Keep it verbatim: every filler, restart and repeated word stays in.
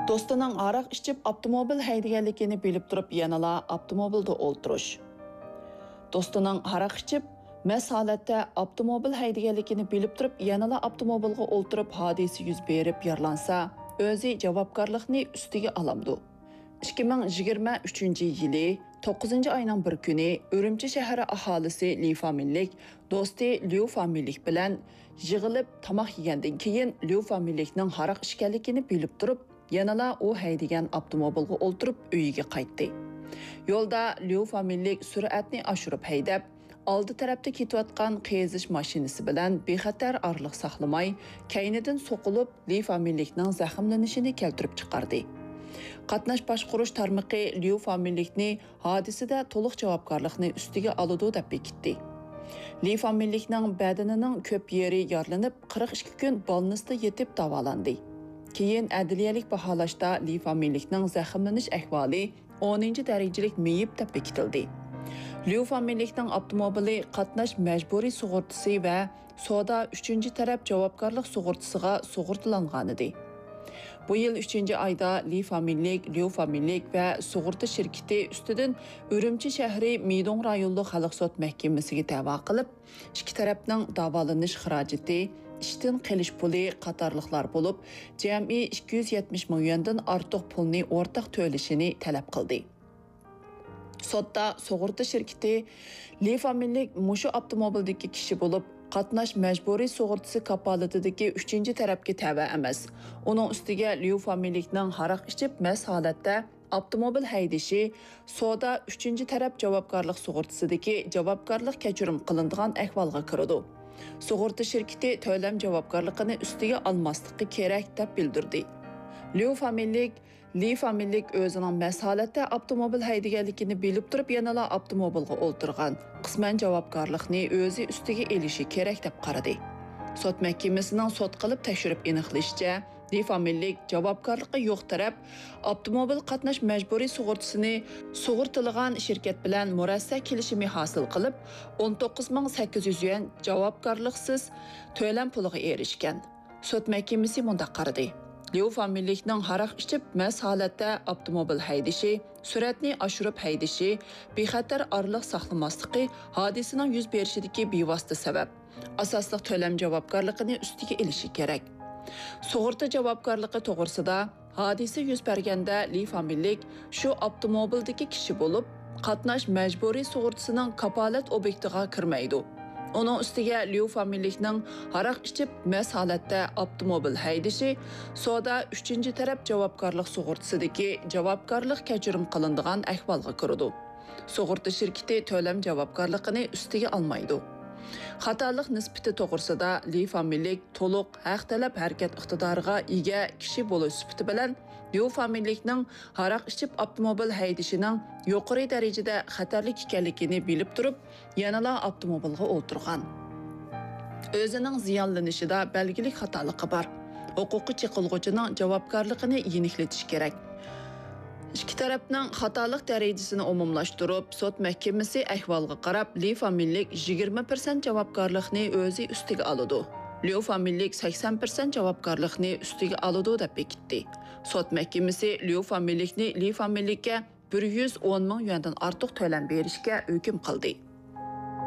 Do'stining aroq ichib avtomobil haydaganligini bilib turib yanala avtomobilda o'ltirish. Do'stining aroq ichib mast holatda avtomobil haydaganligini bilib turib yanala avtomobilga o'ltirib hodisa yuz berib yaralansa, o'zi javobgarlikni ustiga olamdi. ikki ming yigirma uchinchi yili to'qqizinchi oyning bir kuni Urumchi shahri aholisi Li familiyalik do'sti Liu familiyalik bilan yig'ilib tomoq yegandan keyin Liu familiyalikning aroq ichganligini bilib turib, yanala u haydagan avtomobilga o'ltirib uyiga qaytdi. Yo'lda Liu familiyalik sur'atni oshirib haydab, oldi tarafda ketayotgan qizish mashinasi bilan bexatar orliq saqlamay, kaynidan so'qilib Li familiyalikning zaxmlanishini keltirib chiqardi. Qatnash boshqarish tarmoqi Liu familiyalikni hodisada to'liq javobgarlikni ustiga oladi deb bekitdi. Li familiyalikning badanining ko'p yeri yaralanib, qirq ikki kun bolnisda yetib davolandi. Keyin adliyalik baholashda Li familiyalikning zaxmlanish ahvoli o'ninchi darajalik meyib deb bekitildi. Liu familiyalikning avtomobili qatnash majburiy sug'urtasi va soda uchinchi taraf javobgarlik sug'urtasiga sug'urtalangan edi. Bu yil uchinchi oyda Li familiyalik, Liu familiyalik va sug'urta shirkati ustidan Urumchi shahri Midong rayonlik xalq sud mahkamasiga da'vo qilib, ikki tarafning davolanish xarajati, ishdan qilish puli qatorliqlar bo'lib, jami ikki yuz yetmish ming yuandan ortiq pulni o'rtaq to'lashini talab qildi. Sudda sug'urta shirkati Li familiyalik mushu avtomobildagi kishi bo'lib, qatnash majburiy sug'urtasi kapolatidagi uchinchi tarafga tava emas. Uning ustiga Liu familiyalikning aroq ichib mast holatda avtomobil haydashi soda uchinchi taraf javobgarlik sug'urtasidagi javobgarlik kechirim qilinadigan ahvolga kiradi. Sug'urta shirkati to'lam javobgarligini ustiga olmasligi kerak deb bildirdi. Liu familiyalik Li familiyalik o'zining mast holatda avtomobil haydaganligini bilib turib yanala avtomobilga o'ltirgan, qisman javobgarlikni o'zi ustiga elishi kerak deb qaradi. Sud mahkamasining sud qilib tekshirib aniqlashicha, Li familiyalik javobgarligi yo'q taraf avtomobil qatnash majburiy sug'urtasini sug'urtilgan shirkat bilan murassa kelishimi hosil qilib, o'n to'qqiz ming sakkiz yuz yuan javobgarliksiz to'lam puliga erishgan. Sud mahkamasi mundaq qaradi. Liu familiyalikning aroq ichib mast holatda avtomobil haydashi, sur'atni oshirib haydashi, bexatar orliq saqlamasligi hodisaning yuz berishidagi bevosita sabab. Asosli to'lam javobgarligini ustiga elishi kerak. Sug'urta javobgarligi to'g'risida hodisa yuz berganda Li familiyalik shu avtomobildagi kishi bo'lib, qatnash majburiy sug'urtasining kapolat obyektiga kirmaydi. Onun ustiga Liu familiyalikning aroq ichib mast holatda avtomobil haydashi soda uchinchi taraf javobgarlik sug'urtasidagi javobgarlik kechirim qilinadigan ahvolga kiradi. Sug'urta shirkati to'lam javobgarligini ustiga olmaydi. Xatolik nisbati to'g'risida Li familiyalik to'liq haq talab harakat iqtidoriga ega kishi bo'lish sifati bilan Liu familiyalikning aroq ichib avtomobil haydashining yuqori darajada xatarli ekanligini bilib turib, yanala avtomobilga o'ltirgan. O'zining ziyonlanishida belgilik xatoligi bor. Huquqiy chiqilg'uchining javobgarligini yeniklatish kerak. İki tarafning xatolik darajasini umumlashtirib, sud mahkamasi ahvolga qarab Li familiyalik yigirma foiz javobgarlikni o'zi ustiga oladi. Liu familiyalik sakson foiz javobgarlikni ustiga oladi deb bekitdi. Sud mahkamasi Liu familiyalikni Li familiyalikka bir yuz o'n ming yuandan ortiq to'lam berishga hukm qildi.